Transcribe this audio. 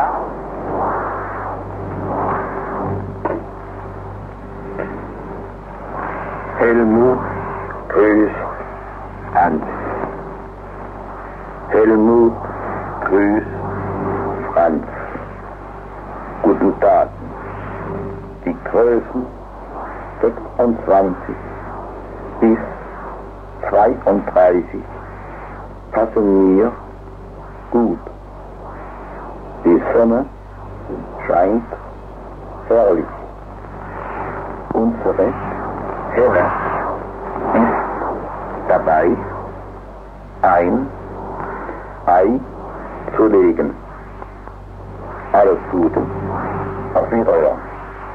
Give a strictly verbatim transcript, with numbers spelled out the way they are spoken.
Helmut, grüß Hans. Helmut, grüß Franz. Guten Tag. Die Größen sechsundzwanzig bis zweiunddreißig passen mir gut. Die Sonne scheint herrlich. Unsere Herr ist dabei, ein Ei zu legen. Alles Gute. Auf Wiedersehen.